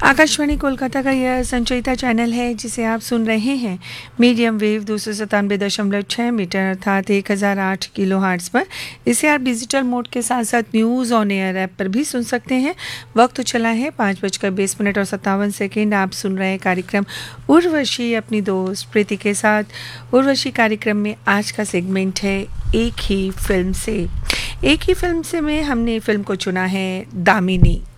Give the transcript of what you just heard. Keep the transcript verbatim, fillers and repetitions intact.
आकाशवाणी कोलकाता का यह संचयिता चैनल है जिसे आप सुन रहे हैं मीडियम वेव दो सौ सतानवे दशमलव छः मीटर अर्थात एक हज़ार आठ किलो हार्ट्स पर। इसे आप डिजिटल मोड के साथ साथ न्यूज़ ऑन एयर ऐप पर भी सुन सकते हैं। वक्त चला है पाँच बजकर बीस मिनट और सत्तावन सेकेंड। आप सुन रहे हैं कार्यक्रम उर्वशी अपनी दोस्त प्रीति के साथ। उर्वशी कार्यक्रम में आज का सेगमेंट है एक ही फिल्म से। एक ही फिल्म से में हमने फिल्म को चुना है दामिनी।